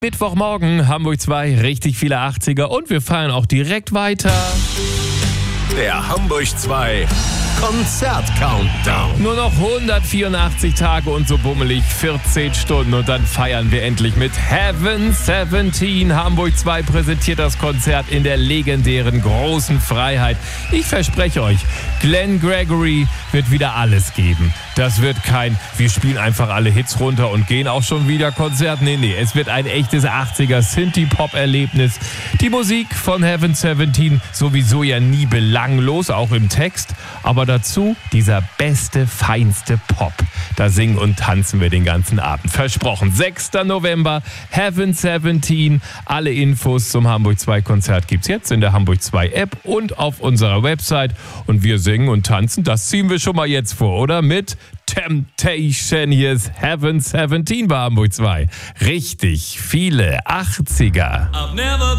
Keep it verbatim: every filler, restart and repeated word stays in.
Mittwochmorgen, Hamburg zwei, richtig viele achtziger und wir fahren auch direkt weiter. Der Hamburg zwei Konzert-Countdown. Nur noch hundertvierundachtzig Tage und so bummelig vierzehn Stunden und dann feiern wir endlich mit Heaven siebzehn. Hamburg zwei präsentiert das Konzert in der legendären großen Freiheit. Ich verspreche euch, Glenn Gregory wird wieder alles geben. Das wird kein, wir spielen einfach alle Hits runter und gehen auch schon wieder Konzert. Nee, nee, es wird ein echtes achtziger Synthie-Pop-Erlebnis. Die Musik von Heaven siebzehn sowieso ja nie belanglos, auch im Text. Aber dazu dieser beste, feinste Pop. Da singen und tanzen wir den ganzen Abend. Versprochen. sechster November, Heaven siebzehn. Alle Infos zum Hamburg zwei Konzert gibt's jetzt in der Hamburg zwei App und auf unserer Website. Und wir singen und tanzen, das ziehen wir schon mal jetzt vor, oder? Mit Temptation. Hier ist Heaven siebzehn bei Hamburg zwei. Richtig viele achtziger.